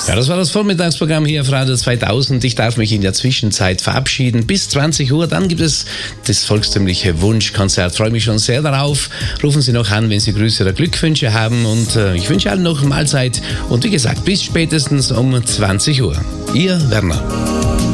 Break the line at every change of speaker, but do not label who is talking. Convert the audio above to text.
selbst.
Ja, das war das Vormittagsprogramm hier auf Radio 2000. Ich darf mich in der Zwischenzeit verabschieden. Bis 20 Uhr, dann gibt es das volkstümliche Wunschkonzert. Freue mich schon sehr darauf. Rufen Sie noch an, wenn Sie Grüße oder Glückwünsche haben. Und ich wünsche allen noch Mahlzeit. Und wie gesagt, bis spätestens um 20 Uhr. Ihr Werner.